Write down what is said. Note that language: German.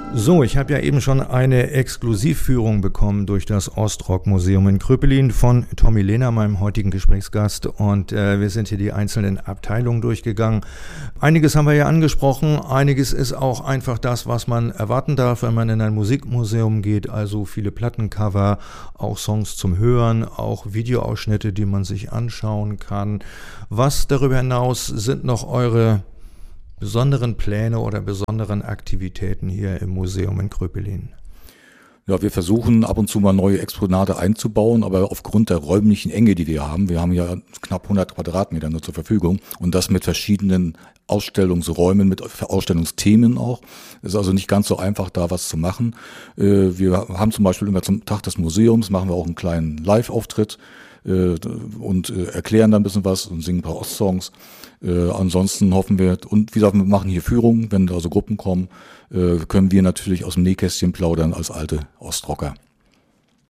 So, ich habe ja eben schon eine Exklusivführung bekommen durch das Ostrock-Museum in Kröpelin von Tommy Lehner, meinem heutigen Gesprächsgast. Und wir sind hier die einzelnen Abteilungen durchgegangen. Einiges haben wir ja angesprochen, einiges ist auch einfach das, was man erwarten darf, wenn man in ein Musikmuseum geht. Also viele Plattencover, auch Songs zum Hören, auch Videoausschnitte, die man sich anschauen kann. Was darüber hinaus sind noch eure besonderen Pläne oder besonderen Aktivitäten hier im Museum in Kröpelin? Ja, wir versuchen ab und zu mal neue Exponate einzubauen, aber aufgrund der räumlichen Enge, die wir haben ja knapp 100 Quadratmeter nur zur Verfügung und das mit verschiedenen Ausstellungsräumen, mit Ausstellungsthemen auch. Es ist also nicht ganz so einfach, da was zu machen. Wir haben zum Beispiel immer zum Tag des Museums, machen wir auch einen kleinen Live-Auftritt und erklären da ein bisschen was und singen ein paar Ostsongs. Ansonsten hoffen wir, und wie gesagt, wir machen hier Führungen, wenn da so Gruppen kommen, können wir natürlich aus dem Nähkästchen plaudern als alte Ostrocker.